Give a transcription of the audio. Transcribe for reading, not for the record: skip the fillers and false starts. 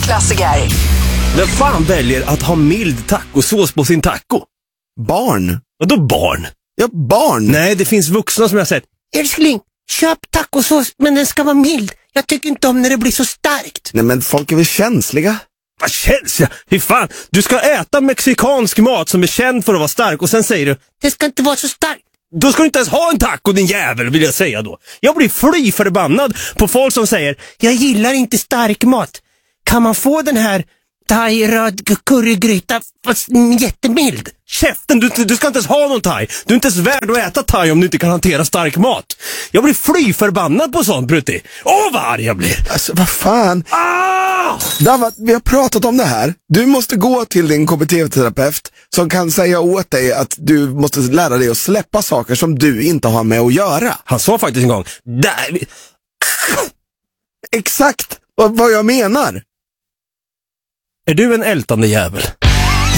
klassiker. Vem fan väljer att ha mild tacosås på sin taco? Barn. Vadå barn? Ja, barn. Nej, det finns vuxna som jag har sett. Älskling, köp tacosås men den ska vara mild. Jag tycker inte om när det blir så starkt. Nej, men folk är väl känsliga? Vad känns jag? Hur fan? Du ska äta mexikansk mat som är känd för att vara stark och sen säger du, Det ska inte vara så starkt. då ska du inte ens ha en taco din jävel, vill jag säga då. Jag blir fly förbannad på folk som säger, Jag gillar inte stark mat. Kan man få den här thai-röd currygryta fast jättemild? käften, du ska inte ens ha någon thai. Du är inte ens värd att äta thai om du inte kan hantera stark mat. Jag blir fly förbannad på sånt, Brutti. Åh, vad arg jag blir. Alltså, vad fan? Ah! Davat, vi har pratat om det här. Du måste gå till din KBT-terapeut som kan säga åt dig att du måste lära dig att släppa saker som du inte har med att göra. Han sa faktiskt en gång, där... Exakt vad jag menar. Är du en ältande jävel?